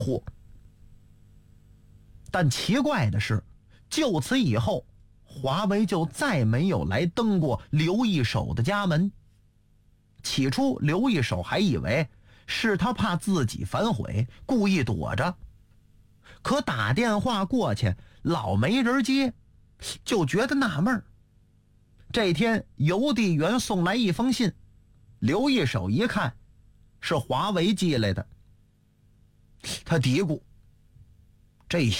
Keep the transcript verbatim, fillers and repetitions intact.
货。但奇怪的是，就此以后，华为就再没有来登过刘一手的家门。起初刘一手还以为是他怕自己反悔，故意躲着，可打电话过去老没人接，就觉得纳闷儿。这天邮递员送来一封信，刘一手一看是华为寄来的，他嘀咕，这